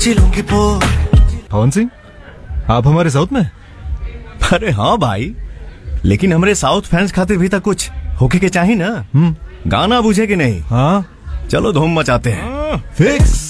चिलोंगी पो। पवन सिंह, आप हमारे साउथ में? अरे हाँ भाई, लेकिन हमारे साउथ फैंस खातिर भी तक कुछ होके के चाहिए ना। गाना बुझे कि नहीं? हाँ, चलो धूम मचाते हैं। फिक्स।